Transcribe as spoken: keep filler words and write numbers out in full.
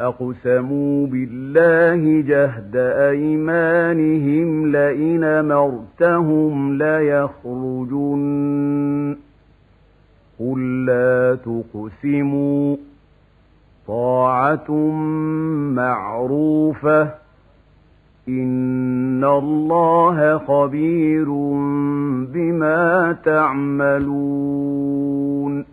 وأقسموا بالله جهد أيمانهم لئن أمرتهم ليخرجن قل لا تقسموا طاعة معروفة إن الله خبير بما تعملون